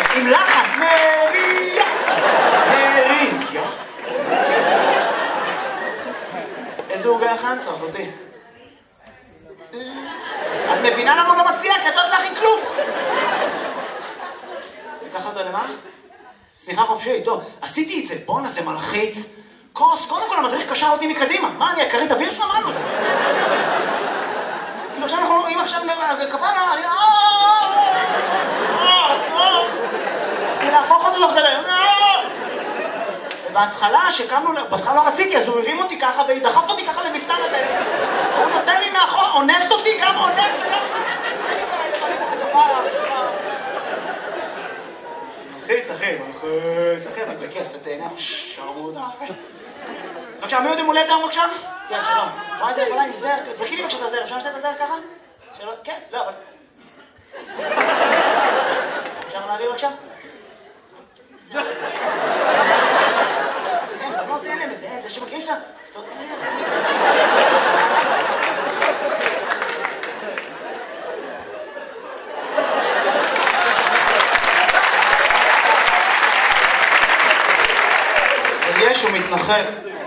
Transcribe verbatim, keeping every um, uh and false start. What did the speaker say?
עם לחן, מריה, מריה. איזה עוגה הכנת, אחותי? את מבינה למה הוא לא מציע? כי את לא תלכי כלום. לקח אותו למה? סליחה חופשי, טוב, עשיתי את זה, בואנה זה מלחיץ. כוס, קודם כל המדריך קשר אותי מקדימה. מה, אני הכרית אוויר שם? מה זה? כאילו עכשיו אנחנו, אם עכשיו כפרה, אני... רציתי להפוך אותו תוך כדי. ובהתחלה, שקמנו, בהתחלה לא רציתי, אז הוא הרים אותי ככה ודחף אותי ככה למפתן הדלת. הוא נותן לי מאחור, אונס אותי, גם אונס וגם... מלחיץ, אחי, מלחיץ, אחי, אבל בכיף, אתה תהנה, שרמו אותה, אחי. בבקשה, מי יודעים מולי דם בבקשה? כן, שלום. וואי, זה יכולה עם זר, זרקי לי בבקשה את הזר, אפשר לשתת את הזר ככה? שלום, כן, לא, אבל... אפשר להעביר בבקשה? זר. אין, בנות אין להם איזה, אין, זה שמכירים שאתה... יש, הוא מתנחל.